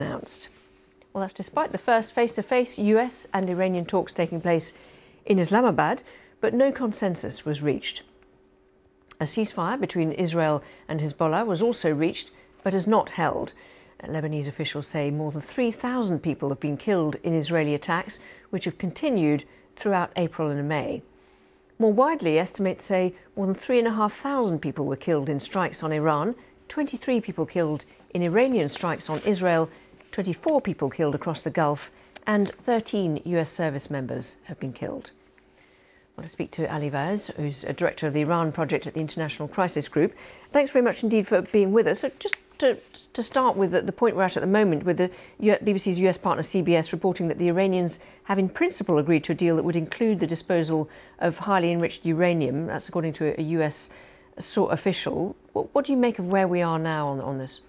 announced. Well, that's despite the first face-to-face US and Iranian talks taking place in Islamabad, but no consensus was reached. A ceasefire between Israel and Hezbollah was also reached, but has not held. Lebanese officials say more than 3,000 people have been killed in Israeli attacks, which have continued throughout April and May. More widely, estimates say more than 3,500 people were killed in strikes on Iran, 23 people killed in Iranian strikes on Israel, 24 people killed across the Gulf, and 13 US service members have been killed. I want to speak to Ali Vaez, who's a director of the Iran project at the International Crisis Group. Thanks very much indeed for being with us. So just to start with the point we're at the moment, with the BBC's US partner CBS reporting that the Iranians have in principle agreed to a deal that would include the disposal of highly enriched uranium. That's according to a US official. What do you make of where we are now on this?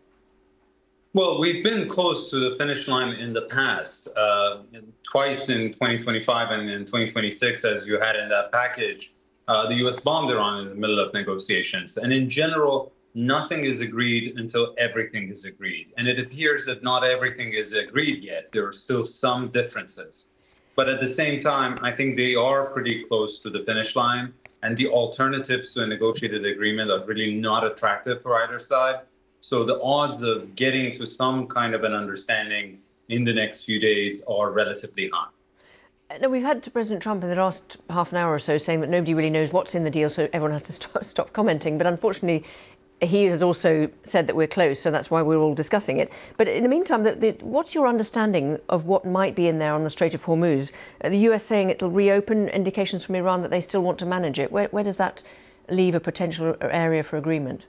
Well, we've been close to the finish line in the past, twice in 2025 and in 2026, as you had in that package. The U.S. bombed Iran in the middle of negotiations. And in general, nothing is agreed until everything is agreed. And it appears that not everything is agreed yet. There are still some differences. But at the same time, I think they are pretty close to the finish line. And the alternatives to a negotiated agreement are really not attractive for either side. So the odds of getting to some kind of an understanding in the next few days are relatively high. Now, we've had President Trump in the last half an hour or so saying that nobody really knows what's in the deal, so everyone has to stop commenting. But unfortunately, he has also said that we're close, so that's why we're all discussing it. But in the meantime, what's your understandanding of what might be in there on the Strait of Hormuz? The US saying it'll reopen, indications from Iran that they still want to manage it. Where does that leave a potential area for agreement?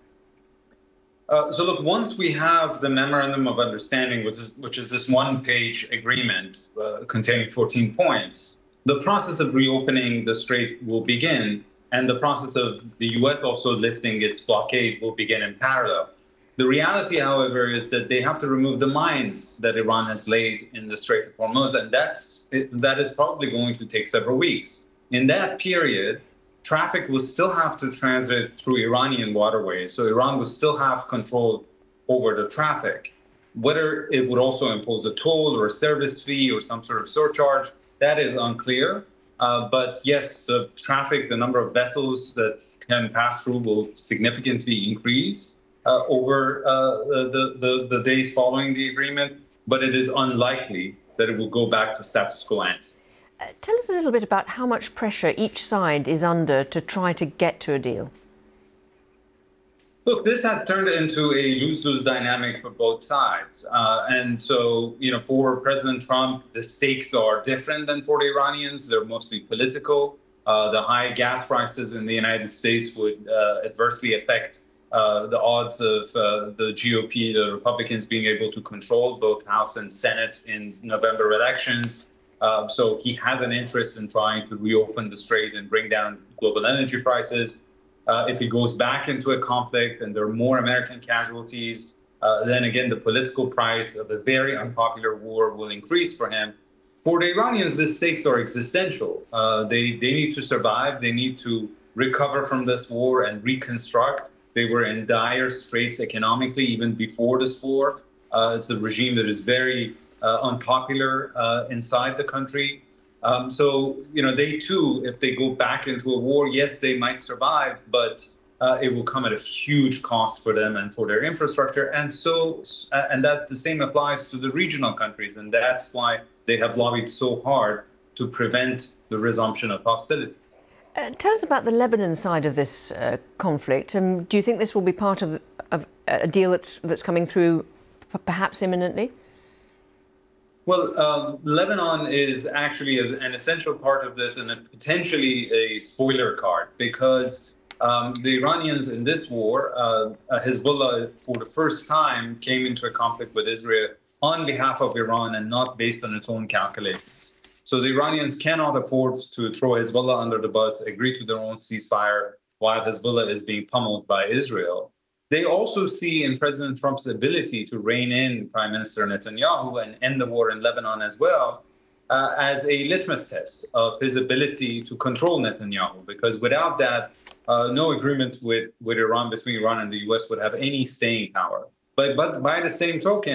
So look, once we have the Memorandum of Understanding, which is this one-page agreement containing 14 points, the process of reopening the strait will begin, and the process of the U.S. also lifting its blockade will begin in parallel. The reality, however, is that they have to remove the mines that Iran has laid in the Strait of Hormuz, and that is probably going to take several weeks. In that period, traffic will still have to transit through Iranian waterways, so Iran will still have control over the traffic. Whether it would also impose a toll or a service fee or some sort of surcharge, that is unclear. But yes, the traffic, the number of vessels that can pass through will significantly increase over the days following the agreement, but it is unlikely that it will go back to status quo ante. Tell us a little bit about how much pressure each side is under to try to get to a deal. Look, this has turned into a lose-lose dynamic for both sides. And so, for President Trump, the stakes are different than for the Iranians. They're mostly political. The high gas prices in the United States would adversely affect the odds of the GOP, the Republicans, being able to control both House and Senate in November elections. So he has an interest in trying to reopen the strait and bring down global energy prices. If he goes back into a conflict and there are more American casualties, then again, the political price of a very unpopular war will increase for him. For the Iranians, the stakes are existential. They need to survive. They need to recover from this war and reconstruct. They were in dire straits economically even before this war. It's a regime that is very unpopular inside the country. So, they too, if they go back into a war, yes, they might survive, but it will come at a huge cost for them and for their infrastructure. And that the same applies to the regional countries. And that's why they have lobbied so hard to prevent the resumption of hostility. Tell us about the Lebanon side of this conflict. Do you think this will be part of a deal that's coming through perhaps imminently? Well, Lebanon is actually an essential part of this and potentially a spoiler card, because the Iranians in this war, Hezbollah, for the first time, came into a conflict with Israel on behalf of Iran and not based on its own calculations. So the Iranians cannot afford to throw Hezbollah under the bus, agree to their own ceasefire while Hezbollah is being pummeled by Israel. They also see in President Trump's ability to rein in Prime Minister Netanyahu and end the war in Lebanon as well as a litmus test of his ability to control Netanyahu, because without that, no agreement with Iran between Iran and the U.S. would have any staying power. But by the same token,